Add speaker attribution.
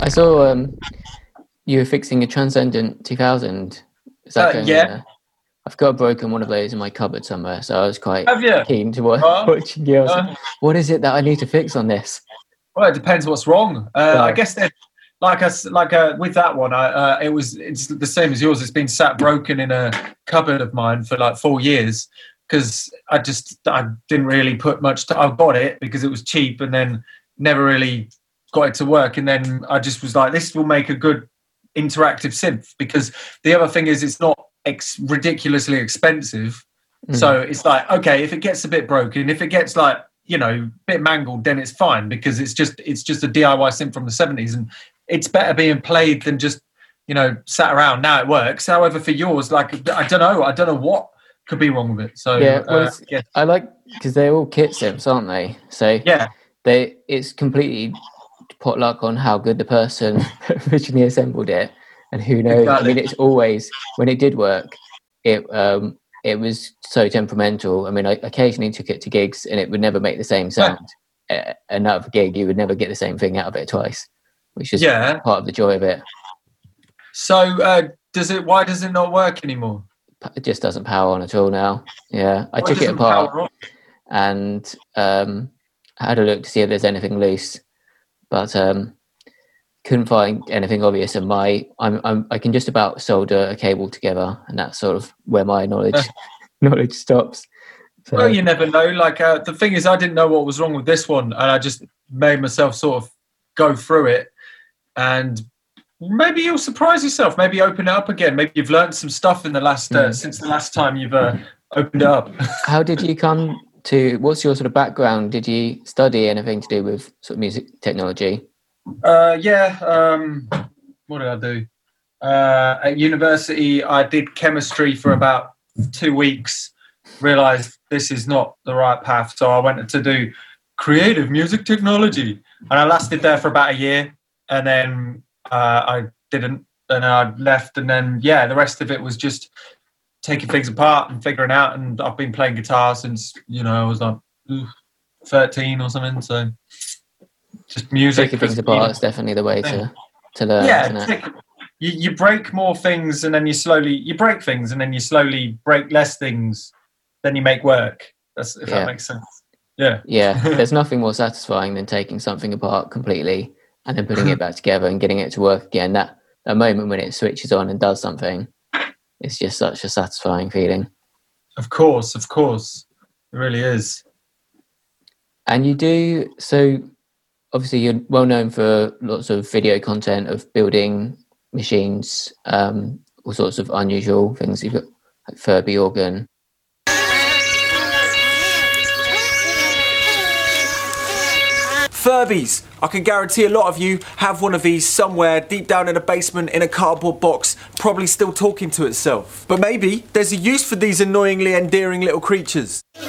Speaker 1: I saw you were fixing a Transcendent 2000. Is that going?
Speaker 2: Yeah.
Speaker 1: I've got a broken one of those in my cupboard somewhere, so I was quite keen to watching you. What is it that I need to fix on this?
Speaker 2: Well, it depends what's wrong. I guess that, with that one, it's the same as yours. It's been sat broken in a cupboard of mine for like 4 years because I didn't really put much. I got it because it was cheap, and then never really got it to work. And then I just was like, this will make a good interactive synth, because the other thing is it's not ridiculously expensive. So it's like, okay, if it gets a bit broken, if it gets like, a bit mangled, then it's fine, because it's just a DIY synth from the 70s, and it's better being played than just sat around. Now it works. However, for yours, like, I don't know what could be wrong with it. So
Speaker 1: I like, because they're all kit synths, aren't they? So it's completely potluck on how good the person originally assembled it. And who knows? Exactly. I mean, it's always, when it did work, it was so temperamental. I mean, I occasionally took it to gigs and it would never make the same sound. Another gig, you would never get the same thing out of it twice, which is part of the joy of it. So
Speaker 2: why does it not work anymore?
Speaker 1: It just doesn't power on at all now. Yeah, I took it apart and had a look to see if there's anything loose, but couldn't find anything obvious. And I can just about solder a cable together, and that's sort of where my knowledge stops. So,
Speaker 2: well, you never know. Like the thing is, I didn't know what was wrong with this one, and I just made myself sort of go through it. And maybe you'll surprise yourself. Maybe open it up again. Maybe you've learned some stuff in the last since the last time you've opened it up.
Speaker 1: How did you come to? What's your sort of background? Did you study anything to do with sort of music technology?
Speaker 2: What did I do? At university, I did chemistry for about 2 weeks, realised this is not the right path, so I went to do creative music technology, and I lasted there for about a year, and then I didn't, and I left, and then the rest of it was just taking things apart and figuring out, and I've been playing guitar since, I was like 13 or something, so... Just music.
Speaker 1: Taking things apart is definitely the way to learn.
Speaker 2: Yeah,
Speaker 1: isn't it?
Speaker 2: You break more things, and then you break things, and then you slowly break less things. Then you make work. If that makes sense. Yeah.
Speaker 1: Yeah. There's nothing more satisfying than taking something apart completely and then putting it back together and getting it to work again. That moment when it switches on and does something, it's just such a satisfying feeling.
Speaker 2: Of course, it really is.
Speaker 1: And you do so. Obviously, you're well known for lots of video content of building machines, all sorts of unusual things. You've got like Furby organ.
Speaker 3: Furbies. I can guarantee a lot of you have one of these somewhere deep down in a basement in a cardboard box, probably still talking to itself. But maybe there's a use for these annoyingly endearing little creatures.